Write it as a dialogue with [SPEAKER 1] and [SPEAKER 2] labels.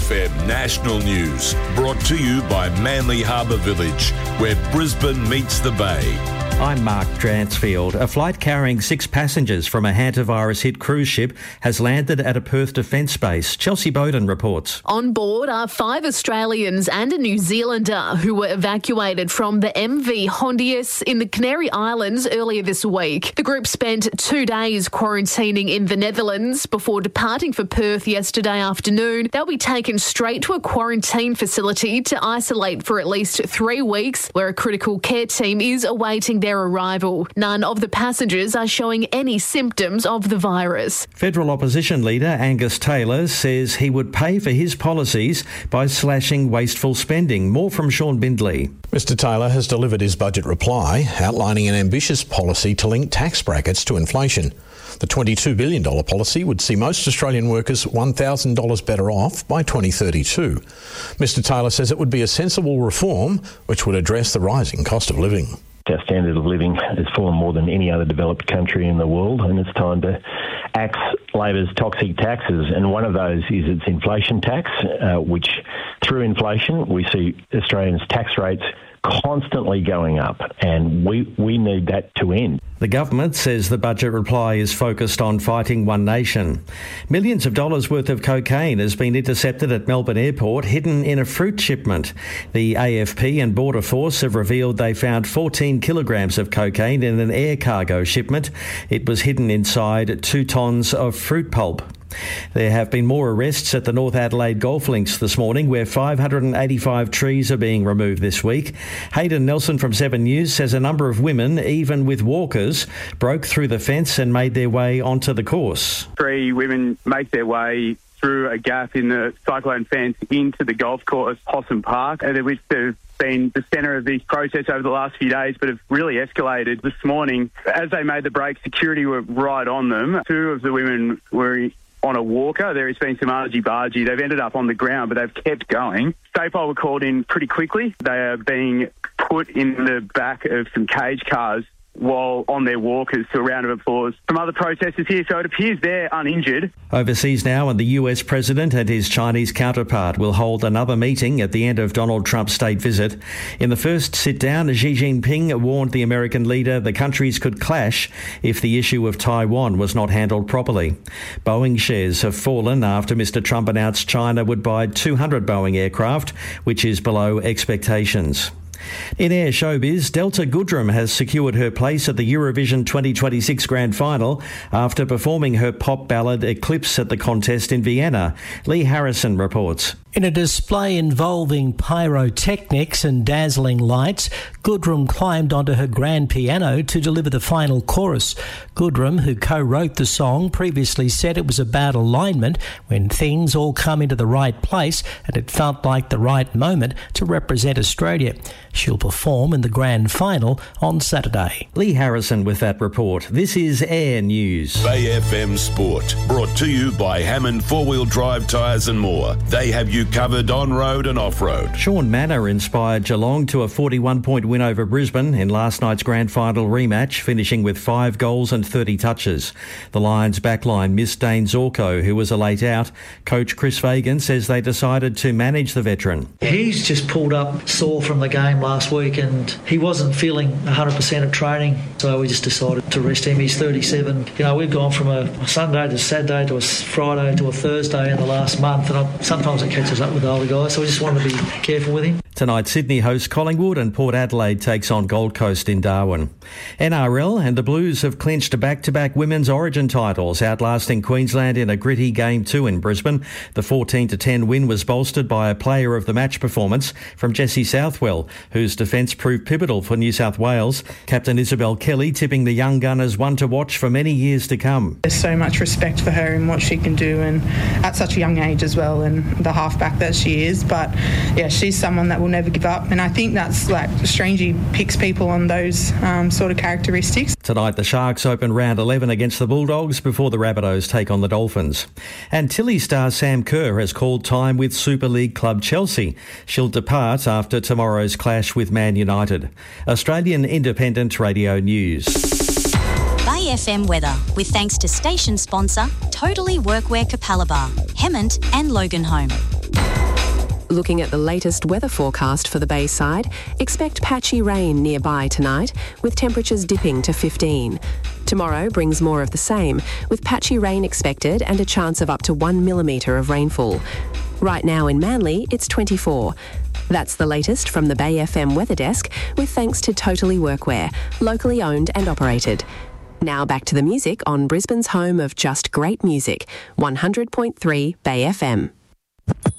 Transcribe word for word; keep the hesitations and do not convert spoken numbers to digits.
[SPEAKER 1] F M National News, brought to you by Manly Harbour Village, where Brisbane meets the Bay.
[SPEAKER 2] I'm Mark Dransfield. A flight carrying six passengers from a hantavirus-hit cruise ship has landed at a Perth Defence base. Chelsea Bowden reports.
[SPEAKER 3] On board are five Australians and a New Zealander who were evacuated from the M V Hondius in the Canary Islands earlier this week. The group spent two days quarantining in the Netherlands before departing for Perth yesterday afternoon. They'll be taken straight to a quarantine facility to isolate for at least three weeks, where a critical care team is awaiting their arrival. None of the passengers are showing any symptoms of the virus.
[SPEAKER 2] Federal opposition leader Angus Taylor says he would pay for his policies by slashing wasteful spending. More from Sean Bindley.
[SPEAKER 4] Mr Taylor has delivered his budget reply, outlining an ambitious policy to link tax brackets to inflation. The twenty-two billion dollars policy would see most Australian workers one thousand dollars better off by twenty thirty-two. Mr Taylor says it would be a sensible reform which would address the rising cost of living.
[SPEAKER 5] Our standard of living has fallen more than any other developed country in the world, and it's time to axe Labor's toxic taxes. And one of those is its inflation tax, uh, which through inflation we see Australians' tax rates constantly going up, and we, we need that to end.
[SPEAKER 2] The government says the budget reply is focused on fighting One Nation. Millions of dollars worth of cocaine has been intercepted at Melbourne Airport, hidden in a fruit shipment. The A F P and Border Force have revealed they found fourteen kilograms of cocaine in an air cargo shipment. It was hidden inside two tonnes of fruit pulp. There have been more arrests at the North Adelaide Golf Links this morning, where five hundred eighty-five trees are being removed this week. Hayden Nelson from Seven News says a number of women, even with walkers, broke through the fence and made their way onto the course.
[SPEAKER 6] Three women make their way through a gap in the cyclone fence into the golf course, Possum Park, and which have been the centre of these protests over the last few days, but have really escalated this morning. As they made the break, security were right on them. Two of the women were on a walker. There has been some argy-bargy. They've ended up on the ground, but they've kept going. Stapol were called in pretty quickly. They are being put in the back of some cage cars while on their walkers, to a round of applause from other protesters here. So it appears they're uninjured.
[SPEAKER 2] Overseas now, and the U S president and his Chinese counterpart will hold another meeting at the end of Donald Trump's state visit. In the first sit-down, Xi Jinping warned the American leader the countries could clash if the issue of Taiwan was not handled properly. Boeing shares have fallen after Mr Trump announced China would buy two hundred Boeing aircraft, which is below expectations. In air showbiz, Delta Goodrem has secured her place at the Eurovision twenty twenty-six Grand Final after performing her pop ballad Eclipse at the contest in Vienna. Lee Harrison reports.
[SPEAKER 7] In a display involving pyrotechnics and dazzling lights, Goodrem climbed onto her grand piano to deliver the final chorus. Goodrem, who co-wrote the song, previously said it was about alignment, when things all come into the right place and it felt like the right moment to represent Australia. She'll perform in the grand final on Saturday.
[SPEAKER 2] Lee Harrison with that report. This is Air News.
[SPEAKER 1] Bay F M Sport, brought to you by Hammond Four-Wheel Drive Tyres and More. They have you covered on-road and off-road.
[SPEAKER 2] Sean Manor inspired Geelong to a forty-one point win over Brisbane in last night's grand final rematch, finishing with five goals and thirty touches. The Lions' backline missed Dane Zorko, who was a late out. Coach Chris Fagan says they decided to manage the veteran.
[SPEAKER 8] He's just pulled up sore from the game last week and he wasn't feeling one hundred percent at training, so we just decided to rest him. He's thirty-seven. You know, we've gone from a Sunday to Saturday to a Friday to a Thursday in the last month, and I, sometimes it catches up with the older guys, so we just wanted to be careful with him.
[SPEAKER 2] Tonight, Sydney hosts Collingwood and Port Adelaide takes on Gold Coast in Darwin. N R L and the Blues have clinched back-to-back women's Origin titles, outlasting Queensland in a gritty Game two in Brisbane. The fourteen to ten win was bolstered by a player of the match performance from Jessie Southwell, whose defence proved pivotal for New South Wales. Captain Isabel Kelly tipping the young Gunners one to watch for many years to come.
[SPEAKER 9] There's so much respect for her and what she can do, and at such a young age as well, and the halfback that she is. But yeah, she's someone that will never give up, and I think that's like Strangey picks people on those um, sort of characteristics.
[SPEAKER 2] Tonight the Sharks open round eleven against the Bulldogs before the Rabbitohs take on the Dolphins. And Tilly star Sam Kerr has called time with Super League club Chelsea. She'll depart after tomorrow's clash with Man United. Australian Independent Radio News.
[SPEAKER 10] Bay F M weather, with thanks to station sponsor Totally Workwear Capalaba, Hemmant and Loganholme.
[SPEAKER 11] Looking at the latest weather forecast for the Bayside, expect patchy rain nearby tonight, with temperatures dipping to fifteen. Tomorrow brings more of the same, with patchy rain expected and a chance of up to one millimetre of rainfall. Right now in Manly, it's twenty-four. That's the latest from the Bay F M Weather Desk, with thanks to Totally Workwear, locally owned and operated. Now back to the music on Brisbane's home of just great music, one hundred point three Bay F M.